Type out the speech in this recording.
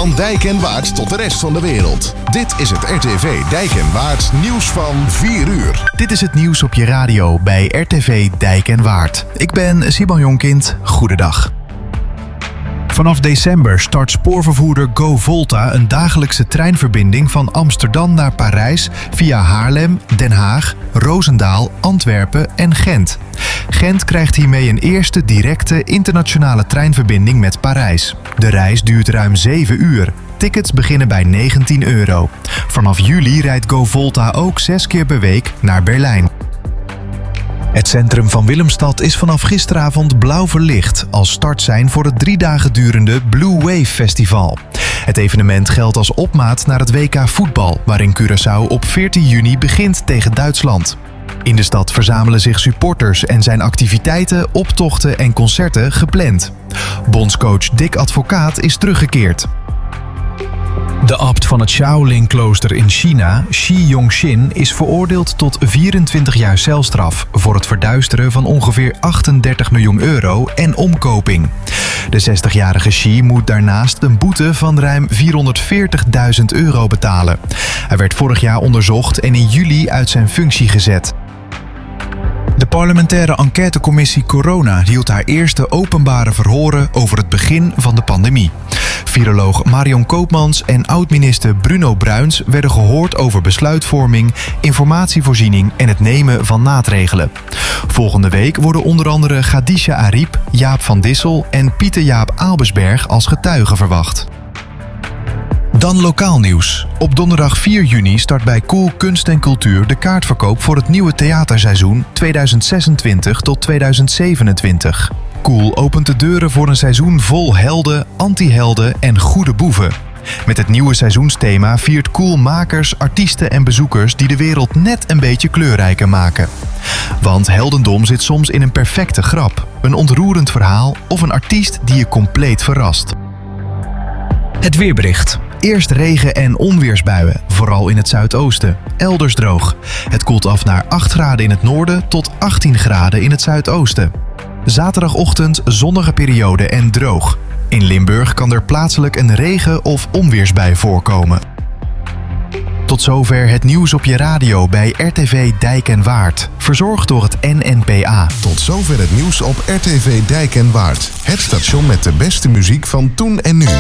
Van Dijk en Waard tot de rest van de wereld. Dit is het RTV Dijk en Waard nieuws van 4 uur. Dit is het nieuws op je radio bij RTV Dijk en Waard. Ik ben Simon Jonkind. Goedendag. Vanaf december start spoorvervoerder GoVolta een dagelijkse treinverbinding van Amsterdam naar Parijs via Haarlem, Den Haag, Roosendaal, Antwerpen en Gent. Gent krijgt hiermee een eerste directe internationale treinverbinding met Parijs. De reis duurt ruim 7 uur. Tickets beginnen bij €19. Vanaf juli rijdt GoVolta ook 6 keer per week naar Berlijn. Het centrum van Willemstad is vanaf gisteravond blauw verlicht als startsein voor het 3 dagen durende Blue Wave Festival. Het evenement geldt als opmaat naar het WK voetbal, waarin Curaçao op 14 juni begint tegen Duitsland. In de stad verzamelen zich supporters en zijn activiteiten, optochten en concerten gepland. Bondscoach Dick Advocaat is teruggekeerd. De abt van het Shaolin-klooster in China, Shi Yongxin, is veroordeeld tot 24 jaar celstraf voor het verduisteren van ongeveer €38 miljoen en omkoping. De 60-jarige Shi moet daarnaast een boete van ruim €440.000 betalen. Hij werd vorig jaar onderzocht en in juli uit zijn functie gezet. De parlementaire enquêtecommissie Corona hield haar eerste openbare verhoren over het begin van de pandemie. Viroloog Marion Koopmans en oud-minister Bruno Bruins werden gehoord over besluitvorming, informatievoorziening en het nemen van maatregelen. Volgende week worden onder andere Khadija Ariep, Jaap van Dissel en Pieter Jaap Albersberg als getuigen verwacht. Dan lokaal nieuws. Op donderdag 4 juni start bij Cool Kunst en Cultuur de kaartverkoop voor het nieuwe theaterseizoen 2026 tot 2027. Cool opent de deuren voor een seizoen vol helden, anti-helden en goede boeven. Met het nieuwe seizoensthema viert Cool makers, artiesten en bezoekers die de wereld net een beetje kleurrijker maken. Want heldendom zit soms in een perfecte grap, een ontroerend verhaal of een artiest die je compleet verrast. Het weerbericht. Eerst regen- en onweersbuien, vooral in het zuidoosten. Elders droog. Het koelt af naar 8 graden in het noorden tot 18 graden in het zuidoosten. Zaterdagochtend zonnige periode en droog. In Limburg kan er plaatselijk een regen- of onweersbui voorkomen. Tot zover het nieuws op je radio bij RTV Dijk en Waard. Verzorgd door het NNPA. Tot zover het nieuws op RTV Dijk en Waard. Het station met de beste muziek van toen en nu.